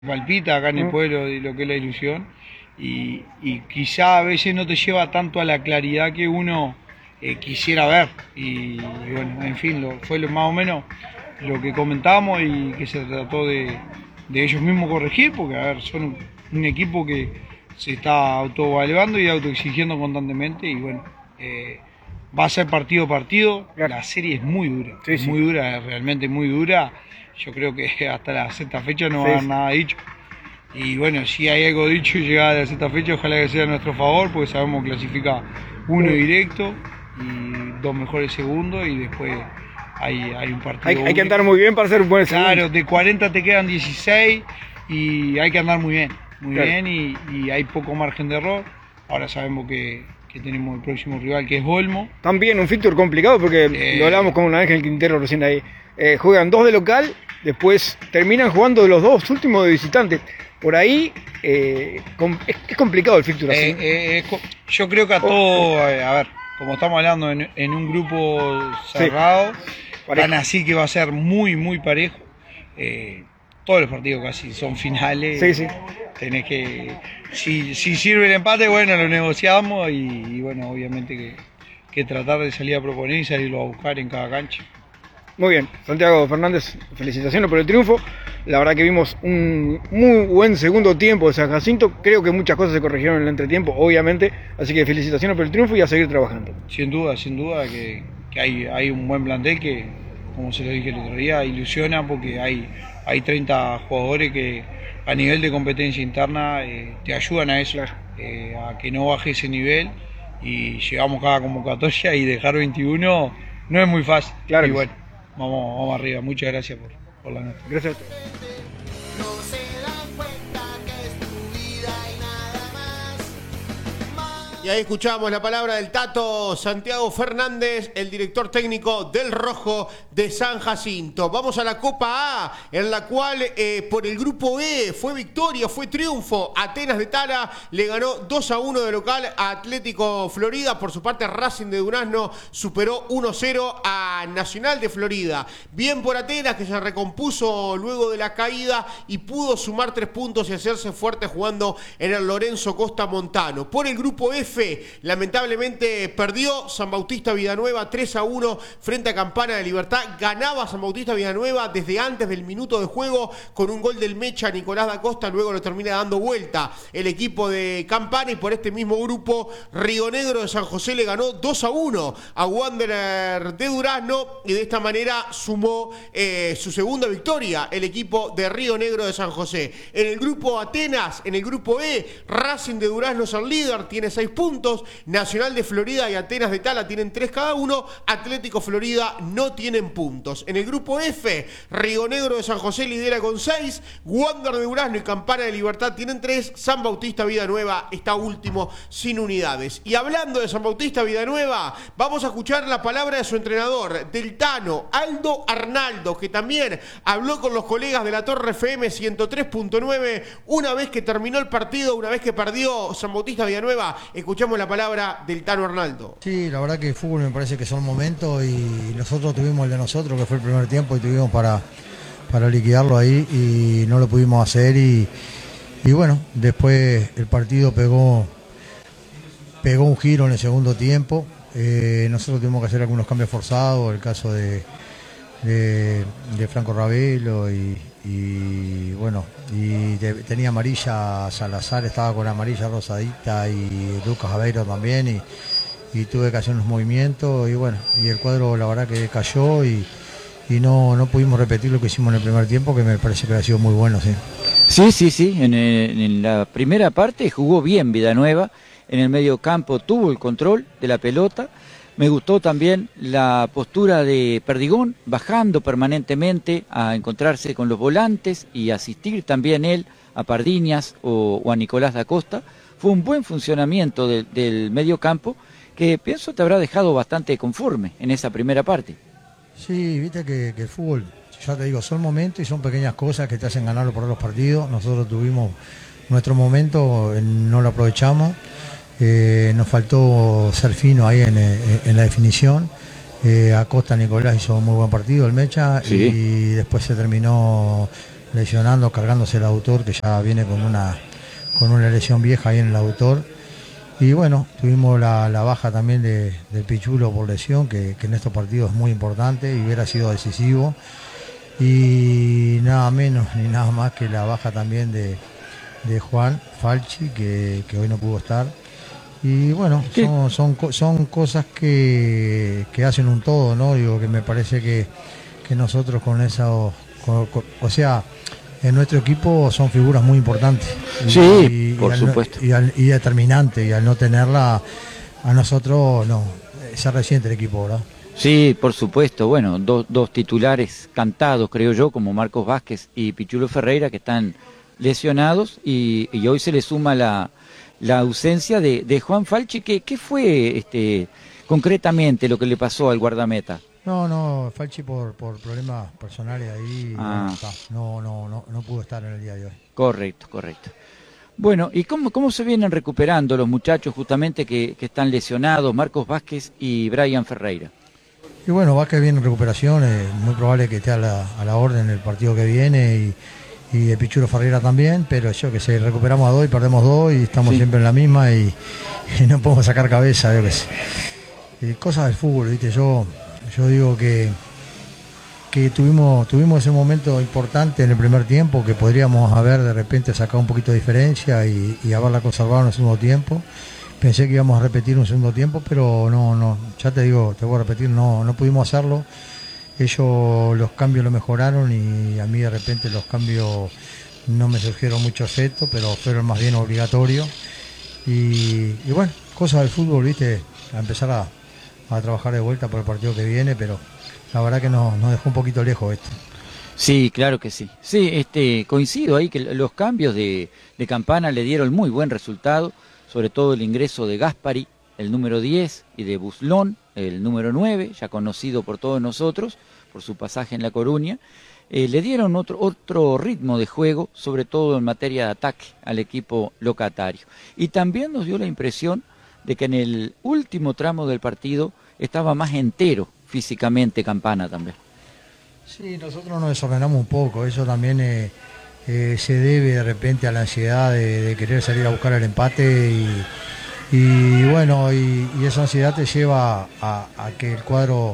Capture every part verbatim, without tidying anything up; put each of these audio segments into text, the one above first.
palpita acá en el pueblo de lo que es la ilusión y, y quizá a veces no te lleva tanto a la claridad que uno eh, quisiera ver y, y bueno, en fin, lo, fue lo, más o menos lo que comentamos y que se trató de, de ellos mismos corregir, porque a ver, son un, un equipo que se está autoevaluando y autoexigiendo constantemente y bueno, eh, va a ser partido a partido, claro. La serie es muy dura, sí, sí. muy dura, realmente muy dura. Yo creo que hasta la sexta fecha no sí, va a haber sí. nada dicho. Y bueno, si hay algo dicho y llegada a la sexta fecha, ojalá que sea a nuestro favor, porque sabemos que clasifica uno sí. directo y dos mejores segundos y después hay, hay un partido. Hay, hay que andar muy bien para ser un buen segundo. Claro, de cuarenta te quedan dieciséis y hay que andar muy bien, muy claro. bien y, y hay poco margen de error. Ahora sabemos que, que tenemos el próximo rival que es Olmo. También un fixture complicado porque eh, lo hablamos con un Ángel Quintero recién ahí. Eh, juegan dos de local, después terminan jugando los dos últimos de visitante. Por ahí eh, es, es complicado el fixture así. Eh, eh, eh, yo creo que a todos, oh. a ver, como estamos hablando en, en un grupo cerrado, sí. tan así que va a ser muy, muy parejo. Eh, todos los partidos casi son finales. Sí, sí. Tenés que, si, si sirve el empate, bueno, lo negociamos y, y bueno, obviamente que, que tratar de salir a proponer y salirlo a buscar en cada cancha. Muy bien, Santiago Fernández, felicitaciones por el triunfo. La verdad que vimos un muy buen segundo tiempo de San Jacinto. Creo que muchas cosas se corrigieron en el entretiempo, obviamente. Así que felicitaciones por el triunfo y a seguir trabajando. Sin duda, sin duda que, que hay, hay un buen plantel que, como se lo dije el otro día, ilusiona porque hay, hay treinta jugadores que a nivel de competencia interna eh, te ayudan a eso, claro. eh, a que no baje ese nivel y llegamos cada convocatoria y dejar veintiuno no es muy fácil. Claro. Y bueno, Vamos, vamos arriba, muchas gracias por, por la nota. Gracias a todos. Y ahí escuchamos la palabra del Tato Santiago Fernández, el director técnico del Rojo de San Jacinto. Vamos a la Copa A, en la cual eh, por el grupo E fue victoria, fue triunfo. Atenas de Tala le ganó dos a uno de local a Atlético Florida. Por su parte, Racing de Durazno superó uno a cero a Nacional de Florida. Bien por Atenas, que se recompuso luego de la caída y pudo sumar tres puntos y hacerse fuerte jugando en el Lorenzo Costa Montano. Por el grupo F, lamentablemente perdió San Bautista Villanueva tres a uno frente a Campana de Libertad. Ganaba San Bautista Villanueva desde antes del minuto de juego con un gol del Mecha Nicolás da Costa. Luego lo termina dando vuelta el equipo de Campana y por este mismo grupo Río Negro de San José le ganó dos a uno a Wanderer de Durazno y de esta manera sumó eh, su segunda victoria el equipo de Río Negro de San José. En el grupo Atenas, en el grupo E, Racing de Durazno es el líder, tiene seis puntos. puntos, Nacional de Florida y Atenas de Tala tienen tres cada uno, Atlético Florida no tienen puntos. En el grupo F, Río Negro de San José lidera con seis, Wander de Durazno y Campana de Libertad tienen tres, San Bautista Villanueva está último sin unidades. Y hablando de San Bautista Villanueva, vamos a escuchar la palabra de su entrenador, del Tano, Aldo Arnaldo, que también habló con los colegas de la Torre F M ciento tres punto nueve una vez que terminó el partido, una vez que perdió San Bautista Villanueva. Escuchamos la palabra del Tano Arnaldo. Sí, la verdad que el fútbol me parece que son momentos y nosotros tuvimos el de nosotros, que fue el primer tiempo, y tuvimos para, para liquidarlo ahí y no lo pudimos hacer. Y, y bueno, después el partido pegó, pegó un giro en el segundo tiempo. Eh, nosotros tuvimos que hacer algunos cambios forzados, el caso de, de, de Franco Ravelo y... y bueno, y de, tenía amarilla Salazar, estaba con amarilla rosadita y Lucas Aveiro también y, y tuve que hacer unos movimientos y bueno, y el cuadro la verdad que cayó y, y no, no pudimos repetir lo que hicimos en el primer tiempo, que me parece que ha sido muy bueno, sí. Sí, sí, sí, en, el, en la primera parte jugó bien Villanueva, en el medio campo tuvo el control de la pelota. Me gustó también la postura de Perdigón, bajando permanentemente a encontrarse con los volantes y asistir también él a Pardiñas o, o a Nicolás da Costa. Fue un buen funcionamiento de, del medio campo que pienso te habrá dejado bastante conforme en esa primera parte. Sí, viste que, que el fútbol, ya te digo, son momentos y son pequeñas cosas que te hacen ganar o perder los partidos. Nosotros tuvimos nuestro momento, no lo aprovechamos. Eh, nos faltó ser fino ahí en, en, en la definición. Eh, Acosta Nicolás hizo un muy buen partido, el Mecha, sí. Y después se terminó lesionando, cargándose el autor, que ya viene con una, con una lesión vieja ahí en el autor. Y bueno, tuvimos la, la baja también de, del Pichulo por lesión, que, que en estos partidos es muy importante y hubiera sido decisivo. Y nada menos ni nada más que la baja también de, de Juan Falchi, que, que hoy no pudo estar. Y bueno, son, son, son cosas que, que hacen un todo, ¿no? Digo, que me parece que, que nosotros con esa, o, con, con, o sea, en nuestro equipo son figuras muy importantes. Sí, y, por y supuesto. No, y, al, y determinante, y al no tenerla, a nosotros no, se resiente el equipo, ¿verdad? Sí, por supuesto. Bueno, do, dos titulares cantados, creo yo, como Marcos Vázquez y Pichulo Ferreira, que están lesionados, y, y hoy se le suma la, la ausencia de, de Juan Falchi. ¿Qué, qué fue este, concretamente lo que le pasó al guardameta? No, no, Falchi por, por problemas personales ahí ah. no, está. no, no, no, no pudo estar en el día de hoy. Correcto, correcto. Bueno, ¿y cómo, cómo se vienen recuperando los muchachos justamente que, que están lesionados, Marcos Vázquez y Brian Ferreira? Y bueno, Vázquez viene en recuperación, es muy probable que esté a la, a la orden el partido que viene, y, y el Pichulo Ferreira también, pero yo que sé, recuperamos a dos y perdemos dos y estamos sí. siempre en la misma y, y no podemos sacar cabeza, yo que sé. Y cosas del fútbol, ¿viste? Yo, yo digo que, que tuvimos, tuvimos ese momento importante en el primer tiempo, que podríamos haber de repente sacado un poquito de diferencia y, y haberla conservado en el segundo tiempo. Pensé que íbamos a repetir un segundo tiempo, pero no, no, ya te digo, te voy a repetir, no, no pudimos hacerlo. Ellos los cambios lo mejoraron y a mí de repente los cambios no me surgieron mucho efecto, pero fueron más bien obligatorios. Y, y bueno, cosas del fútbol, viste, a empezar a, a trabajar de vuelta por el partido que viene, pero la verdad que nos, nos dejó un poquito lejos esto. Sí, claro que sí. Sí, este, coincido ahí que los cambios de, de Campana le dieron muy buen resultado. Sobre todo el ingreso de Gaspari, el número diez, y de Buslón, el número nueve, ya conocido por todos nosotros, por su pasaje en La Coruña, eh, le dieron otro, otro ritmo de juego, sobre todo en materia de ataque al equipo locatario. Y también nos dio la impresión de que en el último tramo del partido estaba más entero físicamente Campana también. Sí, nosotros nos desordenamos un poco, eso también... Eh... Eh, se debe de repente a la ansiedad de, de querer salir a buscar el empate y, y bueno, y, y esa ansiedad te lleva a, a que el cuadro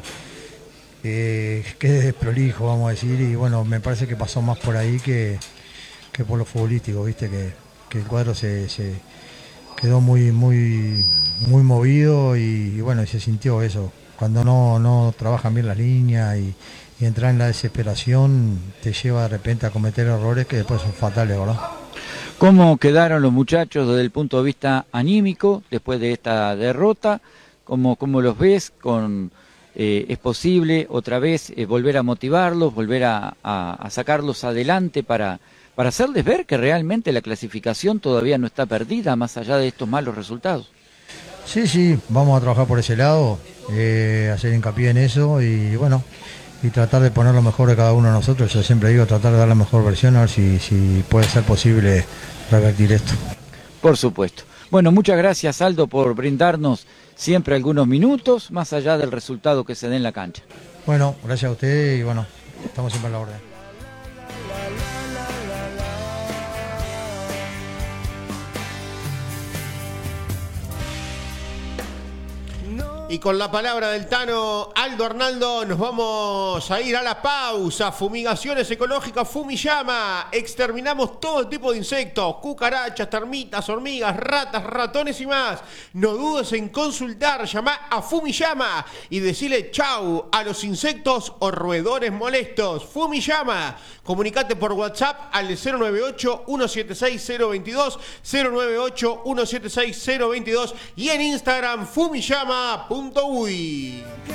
eh, quede desprolijo, vamos a decir, y bueno, me parece que pasó más por ahí que, que por lo futbolístico, viste, que, que el cuadro se, se quedó muy, muy, muy movido y, y bueno, y se sintió eso, cuando no, no trabajan bien las líneas y y entrar en la desesperación te lleva de repente a cometer errores que después son fatales, ¿verdad? ¿Cómo quedaron los muchachos desde el punto de vista anímico después de esta derrota? ¿Cómo, cómo los ves? Con, eh, ¿Es posible otra vez eh, volver a motivarlos, volver a, a, a sacarlos adelante para, para hacerles ver que realmente la clasificación todavía no está perdida más allá de estos malos resultados? Sí, sí, vamos a trabajar por ese lado, eh, hacer hincapié en eso y bueno... y tratar de poner lo mejor de cada uno de nosotros. Yo siempre digo, tratar de dar la mejor versión, a ver si, si puede ser posible revertir esto. Por supuesto. Bueno, muchas gracias, Aldo, por brindarnos siempre algunos minutos, más allá del resultado que se dé en la cancha. Bueno, gracias a ustedes y bueno, estamos siempre a la orden. Y con la palabra del Tano Aldo Arnaldo nos vamos a ir a la pausa. Fumigaciones ecológicas Fumiyama. Exterminamos todo tipo de insectos, cucarachas, termitas, hormigas, ratas, ratones y más. No dudes en consultar, llama a Fumiyama y decile chau a los insectos o roedores molestos. Fumiyama. Comunicate por WhatsApp al cero nueve ocho, uno siete seis, cero dos dos, cero nueve ocho, uno siete seis, cero dos dos y en Instagram fumiyama punto uy.